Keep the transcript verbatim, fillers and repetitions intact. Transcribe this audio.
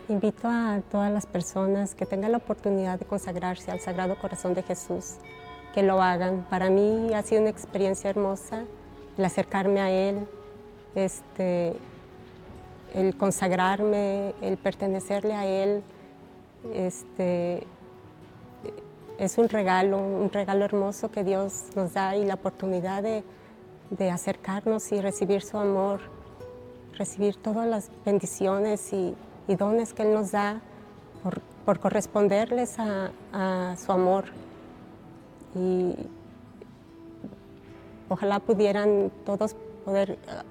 Invito a todas las personas que tengan la oportunidad de consagrarse al Sagrado Corazón de Jesús, que lo hagan. Para mí ha sido una experiencia hermosa el acercarme a Él, este, el consagrarme, el pertenecerle a Él. Este, es un regalo, un regalo hermoso que Dios nos da y la oportunidad de, de acercarnos y recibir su amor, recibir todas las bendiciones y, y dones que Él nos da por, por corresponderles a, a su amor. Y ojalá pudieran todos poder